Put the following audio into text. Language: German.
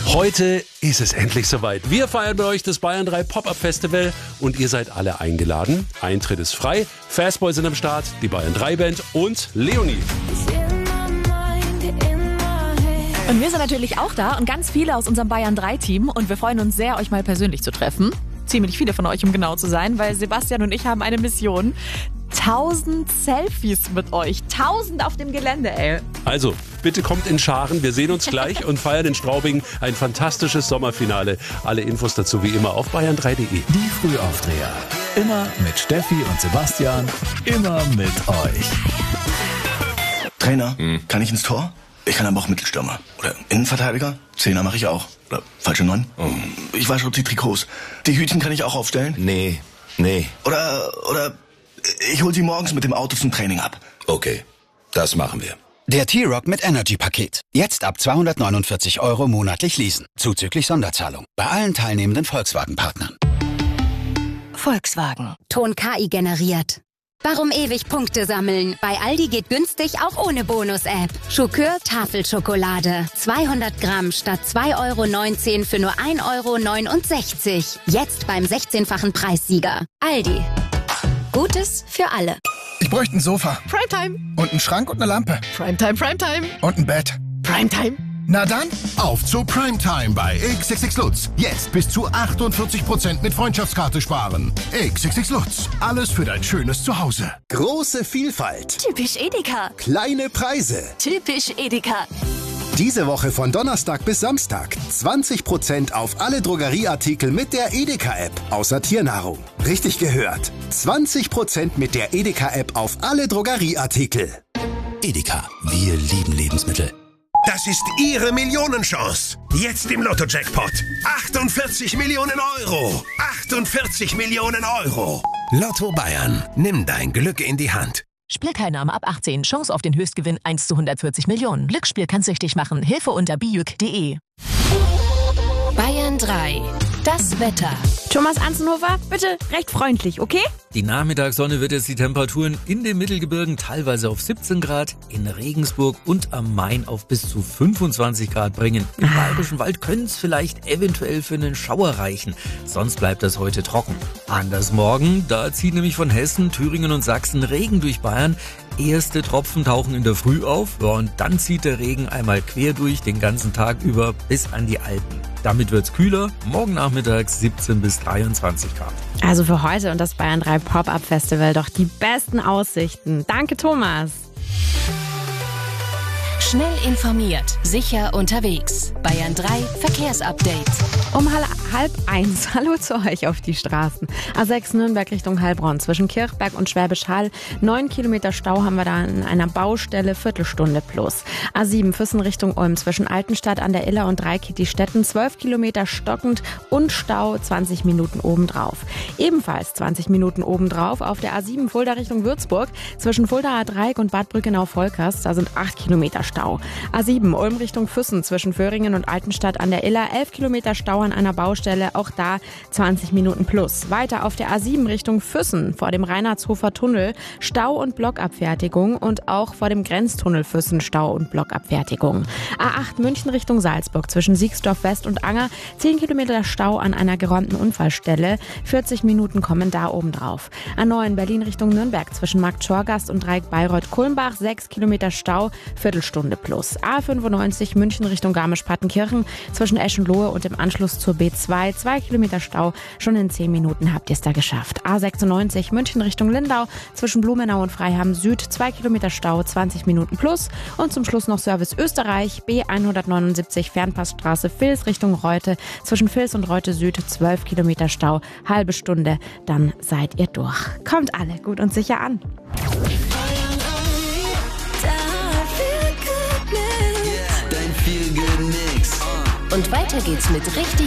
Heute ist es endlich soweit. Wir feiern bei euch das Bayern 3 Pop-Up Festival und ihr seid alle eingeladen. Eintritt ist frei. Fastboys sind am Start, die Bayern 3 Band und Leonie. Und wir sind natürlich auch da und ganz viele aus unserem Bayern 3 Team und wir freuen uns sehr, euch mal persönlich zu treffen. Ziemlich viele von euch, um genau zu sein, weil Sebastian und ich haben eine Mission. 1000 Selfies mit euch. 1000 auf dem Gelände, ey. Also, bitte kommt in Scharen. Wir sehen uns gleich und feiern in Straubing ein fantastisches Sommerfinale. Alle Infos dazu wie immer auf bayern3.de. Die Frühaufdreher. Immer mit Steffi und Sebastian. Immer mit euch. Trainer, kann ich ins Tor? Ich kann aber auch Mittelstürmer. Oder Innenverteidiger? Zehner mache ich auch. Oder falsche 9? Ich wasche die Trikots. Die Hütchen kann ich auch aufstellen? Nee. Oder ich hol sie morgens mit dem Auto zum Training ab. Okay, das machen wir. Der T-Rock mit Energy-Paket. Jetzt ab 249 € monatlich leasen. Zuzüglich Sonderzahlung. Bei allen teilnehmenden Volkswagen-Partnern. Volkswagen. Ton KI generiert. Warum ewig Punkte sammeln? Bei Aldi geht günstig auch ohne Bonus-App. Schokör Tafelschokolade. 200 Gramm statt 2,19 € für nur 1,69 €. Jetzt beim 16-fachen Preissieger. Aldi. Gutes für alle. Ich bräuchte ein Sofa. Primetime. Und einen Schrank und eine Lampe. Primetime. Und ein Bett. Primetime. Na dann, auf zu Primetime bei XXX Lutz. Jetzt bis zu 48% mit Freundschaftskarte sparen. XXX Lutz. Alles für dein schönes Zuhause. Große Vielfalt. Typisch Edeka. Kleine Preise. Typisch Edeka. Diese Woche von Donnerstag bis Samstag 20% auf alle Drogerieartikel mit der Edeka-App. Außer Tiernahrung. Richtig gehört. 20% mit der Edeka-App auf alle Drogerieartikel. Edeka. Wir lieben Lebensmittel. Das ist Ihre Millionenchance. Jetzt im Lotto-Jackpot. 48 Millionen Euro. 48 Millionen Euro. Lotto Bayern. Nimm dein Glück in die Hand. Spielteilnahme ab 18. Chance auf den Höchstgewinn 1 zu 140 Millionen. Glücksspiel kann süchtig machen. Hilfe unter bijuk.de. Bayern 3. Das Wetter. Thomas Anzenhofer, bitte recht freundlich, okay? Die Nachmittagssonne wird jetzt die Temperaturen in den Mittelgebirgen teilweise auf 17 Grad, in Regensburg und am Main auf bis zu 25 Grad bringen. Im Bayerischen Wald können es vielleicht eventuell für einen Schauer reichen. Sonst bleibt das heute trocken. Anders morgen, da zieht nämlich von Hessen, Thüringen und Sachsen Regen durch Bayern. Erste Tropfen tauchen in der Früh auf, und dann zieht der Regen einmal quer durch den ganzen Tag über bis an die Alpen. Damit wird's kühler, morgen nachmittags 17 bis 23 Grad. Also für heute und das Bayern 3 Pop-Up Festival doch die besten Aussichten. Danke, Thomas. Schnell informiert, sicher unterwegs. Bayern 3 Verkehrsupdate. Um halb eins. Hallo zu euch auf die Straßen. A6 Nürnberg Richtung Heilbronn zwischen Kirchberg und Schwäbisch Hall. 9 Kilometer Stau haben wir da an einer Baustelle, Viertelstunde plus. A7 Füssen Richtung Ulm zwischen Altenstadt an der Iller und Dreikitti-Städten. 12 Kilometer stockend und Stau, 20 Minuten obendrauf. Ebenfalls 20 Minuten obendrauf auf der A7 Fulda Richtung Würzburg zwischen Fuldaer Dreieck und Bad Brückenau-Volkers. Da sind 8 Kilometer Stau. A7 Ulm Richtung Füssen zwischen Föhringen und Altenstadt an der Iller. 11 Kilometer Stau an einer Baustelle, auch da 20 Minuten plus. Weiter auf der A7 Richtung Füssen vor dem Reinhardshofer Tunnel Stau und Blockabfertigung und auch vor dem Grenztunnel Füssen Stau und Blockabfertigung. A8 München Richtung Salzburg zwischen Siegsdorf West und Anger 10 Kilometer Stau an einer geräumten Unfallstelle. 40 Minuten kommen da oben drauf. A9 Berlin Richtung Nürnberg zwischen Markt Schorgast und Dreieck Bayreuth-Kulmbach 6 Kilometer Stau, Viertelstunde plus. A95 München Richtung Garmisch-Partenkirchen zwischen Eschenlohe und im Anschluss zur B2 2 Kilometer Stau. Schon in 10 Minuten habt ihr es da geschafft. A96 München Richtung Lindau zwischen Blumenau und Freiham Süd 2 Kilometer Stau, 20 Minuten plus. Und zum Schluss noch Service Österreich B179 Fernpassstraße Vils Richtung Reute zwischen Vils und Reute Süd 12 Kilometer Stau, halbe Stunde, dann seid ihr durch. Kommt alle gut und sicher an. Und weiter geht's mit richtig